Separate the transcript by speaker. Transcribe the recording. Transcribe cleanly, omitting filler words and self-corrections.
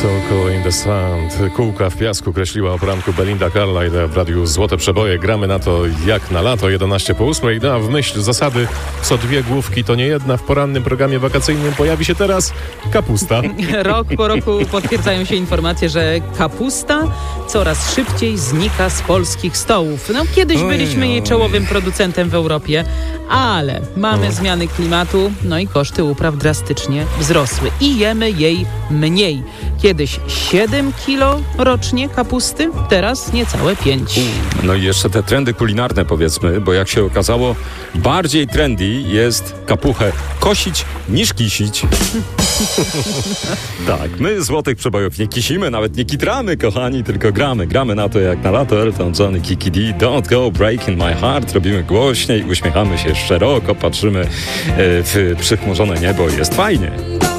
Speaker 1: Circle in the Sand. Kółka w piasku kreśliła o poranku Belinda Carlisle w radiu Złote Przeboje. Gramy na to jak na lato, 11:08. No, a w myśl zasady co dwie główki to nie jedna, w porannym programie wakacyjnym pojawi się teraz kapusta.
Speaker 2: Rok po roku potwierdzają się informacje, że kapusta coraz szybciej znika z polskich stołów. No, kiedyś byliśmy jej czołowym producentem w Europie, ale mamy zmiany klimatu, no i koszty upraw drastycznie wzrosły i jemy jej mniej. Kiedyś 7 kilo rocznie kapusty, teraz niecałe 5.
Speaker 3: No i jeszcze te trendy kulinarne, powiedzmy, bo jak się okazało, bardziej trendy jest kapuchę kosić niż kisić. Tak, my Złotych Przebojów nie kisimy, nawet nie kitramy, kochani, tylko gramy. Gramy na to jak na lato. Elton John i Kiki D, Don't Go Breaking My Heart. Robimy głośniej, uśmiechamy się szeroko, patrzymy w przychmurzone niebo i jest fajnie.